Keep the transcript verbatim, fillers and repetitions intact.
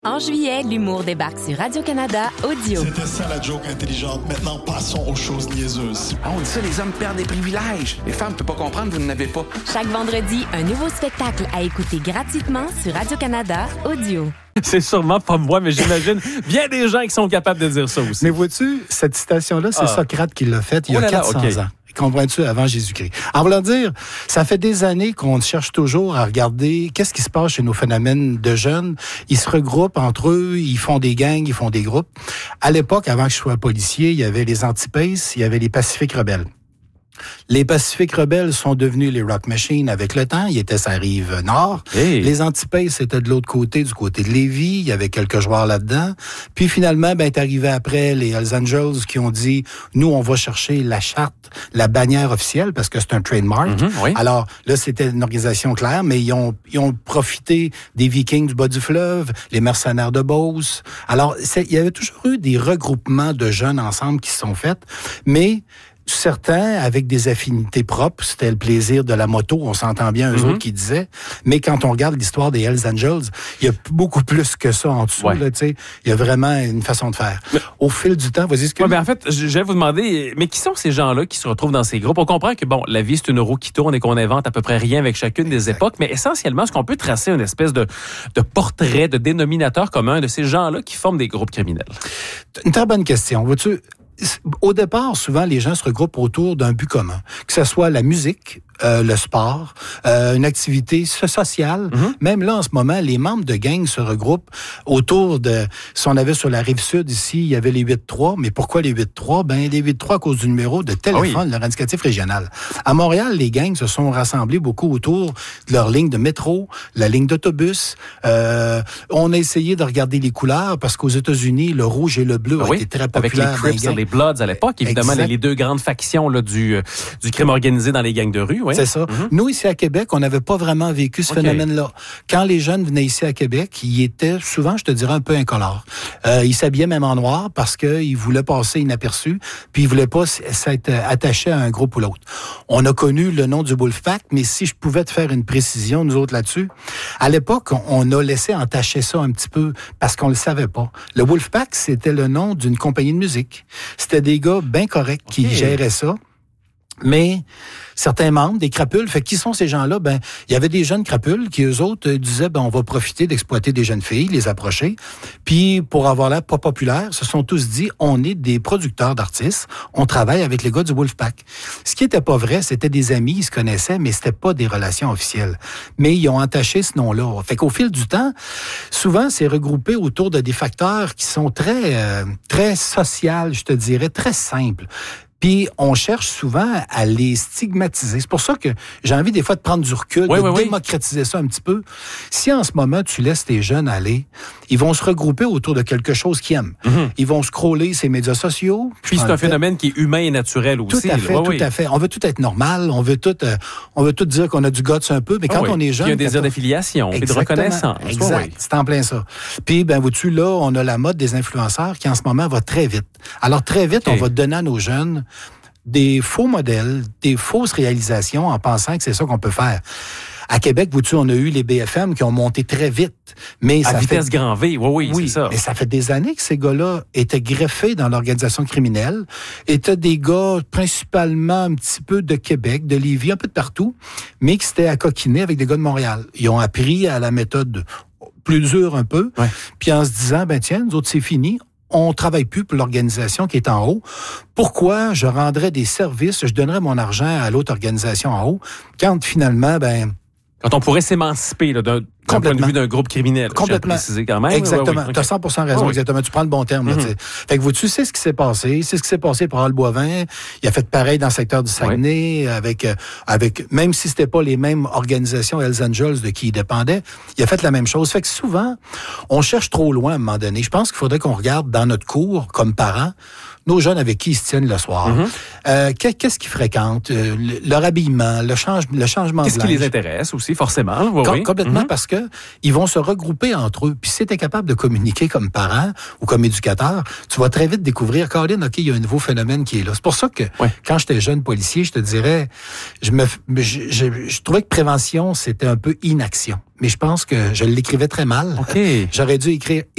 En juillet, l'humour débarque sur Radio-Canada Audio. C'était ça la joke intelligente. Maintenant, passons aux choses niaiseuses. Ah, on dit ça, les hommes perdent des privilèges. Les femmes ne peuvent pas comprendre, vous n'en avez pas. Chaque vendredi, un nouveau spectacle à écouter gratuitement sur Radio-Canada Audio. C'est sûrement pas moi, mais j'imagine bien des gens qui sont capables de dire ça aussi. Mais vois-tu, cette citation-là, c'est ah. Socrate qui l'a faite il y a oh là quatre cents là, okay. ans. Comprends-tu, avant Jésus-Christ. En voulant dire, ça fait des années qu'on cherche toujours à regarder qu'est-ce qui se passe chez nos phénomènes de jeunes. Ils se regroupent entre eux, ils font des gangs, ils font des groupes. À l'époque, avant que je sois policier, il y avait les Anti-Pace, il y avait les Pacifiques rebelles. Les Pacifiques rebelles sont devenus les Rock Machine avec le temps. Ils étaient sur la rive nord. Hey. Les Anti-Pace étaient de l'autre côté, du côté de Lévis. Il y avait quelques joueurs là-dedans. Puis finalement, ben, est arrivé après les Hells Angels qui ont dit, nous, on va chercher la charte, la bannière officielle, parce que c'est un trademark. Mm-hmm, oui. Alors là, c'était une organisation claire, mais ils ont, ils ont profité des Vikings du bas du fleuve, les mercenaires de Beauce. Alors, c'est, il y avait toujours eu des regroupements de jeunes ensemble qui se sont faits, mais certains avec des affinités propres, c'était le plaisir de la moto, on s'entend bien, eux mm-hmm. autres qui disaient, mais quand on regarde l'histoire des Hells Angels, il y a beaucoup plus que ça en dessous, ouais. là, tu sais, il y a vraiment une façon de faire. Mais, au fil du temps, vas-y, ce que... Ouais, ben en fait, je vais vous demander, mais qui sont ces gens-là qui se retrouvent dans ces groupes? On comprend que, bon, la vie, c'est une roue qui tourne et qu'on invente à peu près rien avec chacune des exact. époques, mais essentiellement, est-ce qu'on peut tracer une espèce de, de portrait, de dénominateur commun de ces gens-là qui forment des groupes criminels? Une très bonne question. Vois-tu, au départ, souvent, les gens se regroupent autour d'un but commun, que ce soit la musique, euh, le sport, euh, une activité sociale. Mm-hmm. Même là, en ce moment, les membres de gangs se regroupent autour de... Si on avait sur la Rive-Sud, ici, il y avait les huit trois. Mais pourquoi les huit trois? Ben, les huit trois à cause du numéro de téléphone, ah oui. leur indicatif régional. À Montréal, les gangs se sont rassemblés beaucoup autour de leur ligne de métro, la ligne d'autobus. Euh, on a essayé de regarder les couleurs parce qu'aux États-Unis, le rouge et le bleu ah ont oui. été très populaires. Avec les Crips et les Bloods à l'époque, évidemment, les, les deux grandes factions là, du, euh, du crime organisé dans les gangs de rue. Oui. C'est ça. Mm-hmm. Nous, ici à Québec, on n'avait pas vraiment vécu ce okay. phénomène-là. Quand les jeunes venaient ici à Québec, ils étaient souvent, je te dirais, un peu incolores. Euh, ils s'habillaient même en noir parce qu'ils voulaient passer inaperçus, puis ils voulaient pas s'être attachés à un groupe ou l'autre. On a connu le nom du Wolfpack, mais si je pouvais te faire une précision, nous autres là-dessus, à l'époque, on a laissé entacher ça un petit peu parce qu'on le savait pas. Le Wolfpack, c'était le nom d'une compagnie de musique. C'était des gars bien corrects qui okay. géraient ça. Mais certains membres, des crapules, fait qui sont ces gens-là? Ben, il y avait des jeunes crapules qui, eux autres, disaient, ben, on va profiter d'exploiter des jeunes filles, les approcher. Puis, pour avoir l'air pas populaire, se sont tous dit, on est des producteurs d'artistes, on travaille avec les gars du Wolfpack. Ce qui était pas vrai, c'était des amis, ils se connaissaient, mais c'était pas des relations officielles. Mais ils ont entaché ce nom-là. Fait qu'au fil du temps, souvent, c'est regroupé autour de des facteurs qui sont très, euh, très sociaux, je te dirais, très simples. Puis, on cherche souvent à les stigmatiser. C'est pour ça que j'ai envie des fois de prendre du recul, oui, de oui, démocratiser oui. ça un petit peu. Si en ce moment, tu laisses tes jeunes aller, ils vont se regrouper autour de quelque chose qu'ils aiment. Mm-hmm. Ils vont scroller ces médias sociaux. Puis, c'est un fait. phénomène qui est humain et naturel aussi. Tout à fait, là. tout oui. à fait. On veut tout être normal, on veut tout, euh, on veut tout dire qu'on a du guts un peu, mais quand ah, oui. on est jeune... Il y a un désir on... d'affiliation et de reconnaissance. Exact, oui. c'est en plein ça. Puis, ben vois-tu, là, on a la mode des influenceurs qui, en ce moment, va très vite. Alors, très vite, okay. on va donner à nos jeunes des faux modèles, des fausses réalisations en pensant que c'est ça qu'on peut faire. À Québec, vois-tu, on a eu les B F M qui ont monté très vite. Mais à ça vitesse fait... grand V, oui, oui, oui, c'est ça. Mais ça fait des années que ces gars-là étaient greffés dans l'organisation criminelle, étaient des gars principalement un petit peu de Québec, de Lévis, un peu de partout, mais qui s'étaient accoquinés avec des gars de Montréal. Ils ont appris à la méthode plus dure un peu, ouais. puis en se disant, ben tiens, nous autres, c'est fini. On travaille plus pour l'organisation qui est en haut. Pourquoi je rendrais des services, je donnerais mon argent à l'autre organisation en haut, quand finalement, ben... Quand on pourrait s'émanciper là, d'un, d'un point de vue d'un groupe criminel. Complètement. Préciser quand même. Exactement. Oui, oui, tu as cent pour cent raison, oui. exactement. Tu prends le bon terme. Là, mm-hmm. Fait que vous-tu sais ce qui s'est passé? C'est ce qui s'est passé pour Al Boivin. Il a fait pareil dans le secteur du Saguenay, oui. avec, avec, même si c'était pas les mêmes organisations Hells Angels de qui il dépendait, il a fait la même chose. Fait que souvent, on cherche trop loin à un moment donné. Je pense qu'il faudrait qu'on regarde dans notre cours, comme parents, nos jeunes avec qui ils se tiennent le soir. Mm-hmm. Euh, qu'est-ce qu'ils fréquentent? Euh, leur habillement, le, change, le changement Qu'est-ce de linge. Qu'est-ce qui les intéresse aussi, forcément? Oui, Com- oui. Complètement, mm-hmm. parce que ils vont se regrouper entre eux. Puis si tu es capable de communiquer comme parent ou comme éducateur, tu vas très vite découvrir, Colin, OK, il y a un nouveau phénomène qui est là. C'est pour ça que ouais. quand j'étais jeune policier, je te dirais, je me, je, je, je trouvais que prévention, c'était un peu inaction. Mais je pense que je l'écrivais très mal. Okay. J'aurais dû écrire